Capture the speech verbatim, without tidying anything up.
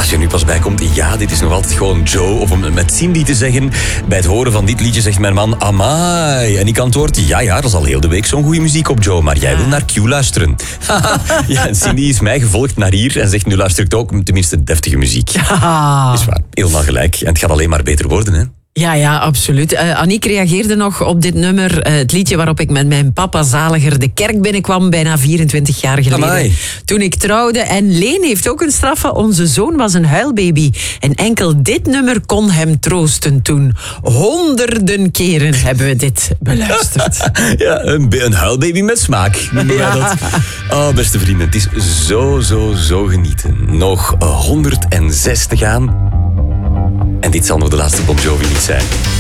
als je nu pas bijkomt, ja, dit is nog altijd gewoon Joe. Of om met Cindy te zeggen, bij het horen van dit liedje zegt mijn man, amai. En ik antwoord, ja, ja, dat is al heel de week zo'n goede muziek op Joe, maar jij wil naar Q luisteren. Ja, en Cindy is mij gevolgd naar hier en zegt, nu luister ik ook tenminste deftige muziek. Ja. Is waar, helemaal gelijk. En het gaat alleen maar beter worden, hè. Ja, ja, absoluut. Uh, Aniek reageerde nog op dit nummer. Uh, het liedje waarop ik met mijn papa zaliger de kerk binnenkwam, bijna vierentwintig jaar geleden. Amai. Toen ik trouwde. En Leen heeft ook een straffe. Onze zoon was een huilbaby. En enkel dit nummer kon hem troosten toen. Honderden keren hebben we dit beluisterd. Ja, een, een huilbaby met smaak. Noemen wij dat. Oh, beste vrienden, het is zo, zo, zo genieten. Nog honderdzestig aan. En dit zal nog de laatste Bon Jovi niet zijn.